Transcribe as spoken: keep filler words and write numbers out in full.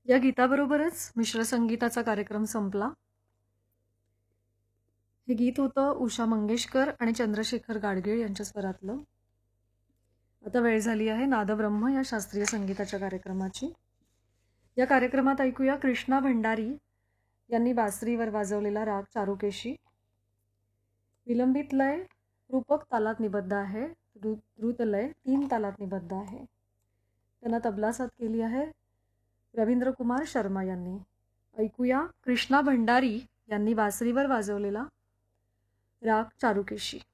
या गीताबरोबरच मिश्र संगीताचा कार्यक्रम संपला. हे गीत होतं उषा मंगेशकर आणि चंद्रशेखर गाडगीळ यांच्या स्वरातलं. आता वेळ झाली आहे नादब्रह्म या शास्त्रीय संगीताच्या कार्यक्रमाची. या कार्यक्रमात ऐकूया कृष्णा भंडारी यांनी बासरीवर वाजवलेला राग चारुकेशी. विलंबित लय रूपक तालात निबद्ध आहे, द्रुत लय तीन तालात निबद्ध आहे. त्यांना तबला साथ केली आहे रवींद्र कुमार शर्मा यांनी. ऐकूया कृष्णा भंडारी यांनी बासरीवर वाजवलेला राग चारुकेशी.